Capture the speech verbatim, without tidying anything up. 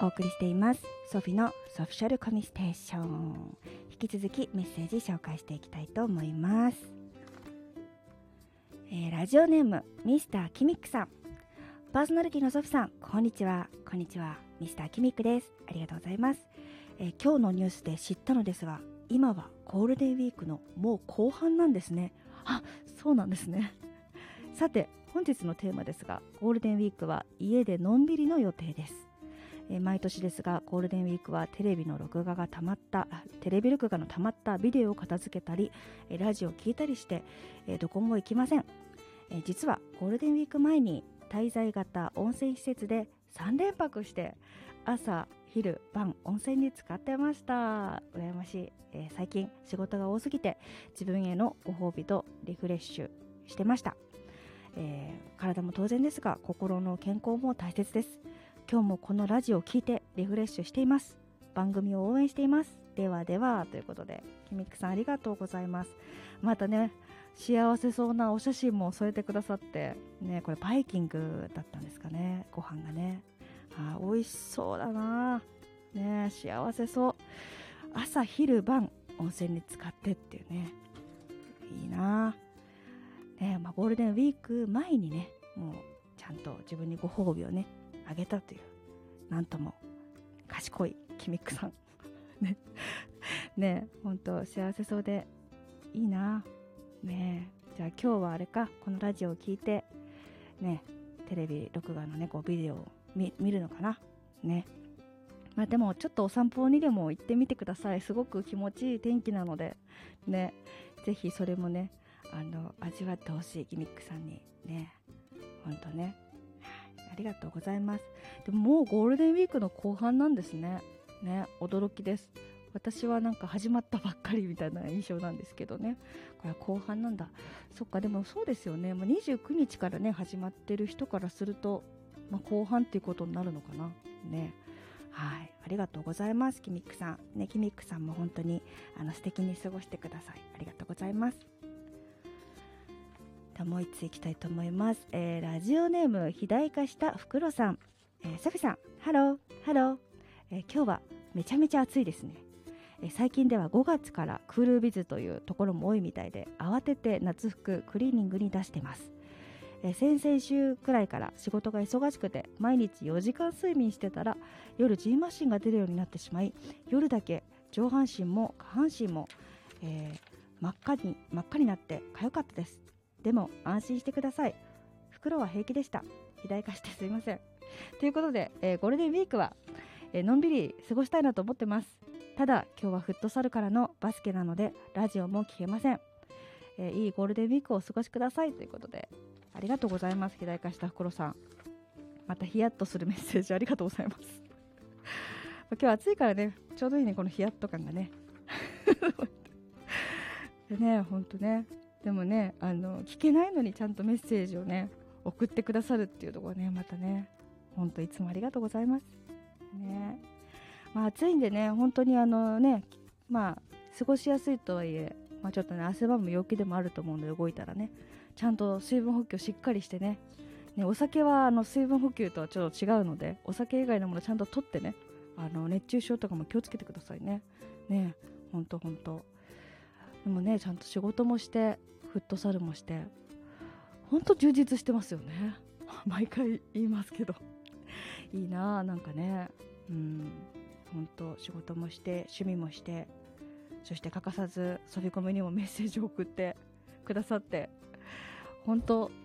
お送りしていますソフィのソフィシャルコミステーション。引き続きメッセージ紹介していきたいと思います。えー、ラジオネームミスターキミックさん、パーソナリティのソフィさん、こんにちは。こんにちは、ミスターキミックです。ありがとうございます。えー、今日のニュースで知ったのですが、今はゴールデンウィークのもう後半なんですね。あ、そうなんですね。さて本日のテーマですが、ゴールデンウィークは家でのんびりの予定です。えー、毎年ですがゴールデンウィークはテレビの録画がたまったテレビ録画のたまったビデオを片付けたり、えー、ラジオを聞いたりして、えー、どこも行きません。えー、実はゴールデンウィーク前に滞在型温泉施設でさん連泊して朝昼晩温泉に使ってました。羨ましい。えー、最近仕事が多すぎて自分へのご褒美とリフレッシュしてました。えー、体も当然ですが心の健康も大切です。今日もこのラジオを聞いてリフレッシュしています。番組を応援しています。ではではということで、キミックさんありがとうございます。またね、幸せそうなお写真も添えてくださってね、これバイキングだったんですかね、ご飯がね。あ、美味しそうだなね、幸せそう。朝昼晩温泉に使ってっていうね、いいなね。まあ、ゴールデンウィーク前にね、もうちゃんと自分にご褒美をねあげたという、なんとも賢いキミックさんねね、本当幸せそうでいいなね。じゃあ今日はあれか、このラジオを聞いてね、テレビ録画のねこうビデオを 見, 見るのかなね。まあでもちょっとお散歩にでも行ってみてください。すごく気持ちいい天気なのでね、ぜひそれもねあの味わってほしい、キミックさんにね。本当ね、ありがとうございます。でももうゴールデンウィークの後半なんですね。ね、驚きです。私はなんか始まったばっかりみたいな印象なんですけどね。これは後半なんだ。そっか、でもそうですよね。もうにじゅうくにちからね始まってる人からすると、まあ、後半っていうことになるのかなね。はい、ありがとうございます、キミックさんね。キミックさんも本当にあの素敵に過ごしてください。ありがとうございます。もう一ついきたいと思います。えー、ラジオネーム肥大化したフクロさん、えー、ソフィさん、ハローハロー、えー、今日はめちゃめちゃ暑いですね。えー、最近ではごがつからクールビズというところも多いみたいで、慌てて夏服クリーニングに出してます。えー、先々週くらいから仕事が忙しくて毎日よじかん睡眠してたら夜ジーマシンが出るようになってしまい、夜だけ上半身も下半身も、えー、真っ赤に真っ赤になって痒かったです。でも安心してください、袋は平気でした。肥大化してすいません。ということで、えー、ゴールデンウィークは、えー、のんびり過ごしたいなと思ってます。ただ今日はフットサルからのバスケなのでラジオも聞けません。えー、いいゴールデンウィークをお過ごしくださいということで、ありがとうございます。肥大化した袋さん、またヒヤッとするメッセージありがとうございます今日は暑いからね、ちょうどいいね、このヒヤッと感がねでね、ほんとね。でもね、あの聞けないのにちゃんとメッセージをね送ってくださるっていうところね、またね、ほんといつもありがとうございますね。まあ暑いんでね、本当にあのね、まあ過ごしやすいとはいえ、まあ、ちょっとね汗ばむ陽気でもあると思うので、動いたらねちゃんと水分補給しっかりしてね。ね、お酒はあの水分補給とはちょっと違うので、お酒以外のものちゃんと取ってね、あの熱中症とかも気をつけてくださいね。ね、ほんとほんと。でもね、ちゃんと仕事もしてフットサルもしてほんと充実してますよね毎回言いますけどいいなぁ、なんかね、うん、ほんと仕事もして趣味もして、そして欠かさずソフィコミにもメッセージを送ってくださって、ほんと